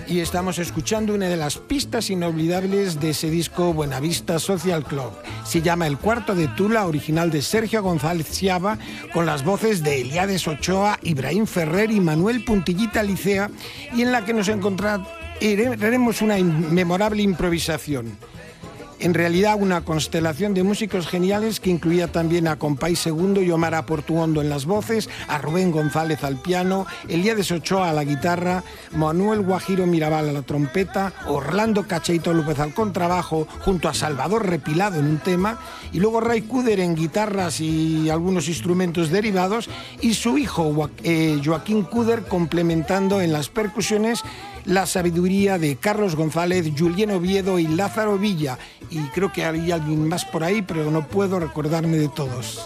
Y estamos escuchando una de las pistas inolvidables de ese disco Buenavista Social Club. Se llama El Cuarto de Tula, original de Sergio González Ciaba, con las voces de Eliades Ochoa, Ibrahim Ferrer y Manuel Puntillita Licea, y en la que nos encontraremos una memorable improvisación. En realidad una constelación de músicos geniales que incluía también a Compay Segundo y Omar Portuondo en las voces, a Rubén González al piano, Eliades Ochoa a la guitarra, Manuel Guajiro Mirabal a la trompeta, Orlando Cacheito López al contrabajo, junto a Salvador Repilado en un tema, y luego Ray Cúder en guitarras y algunos instrumentos derivados, y su hijo Joaquín Cúder complementando en las percusiones la sabiduría de Carlos González, Julián Oviedo y Lázaro Villa. Y creo que había alguien más por ahí, pero no puedo recordarme de todos.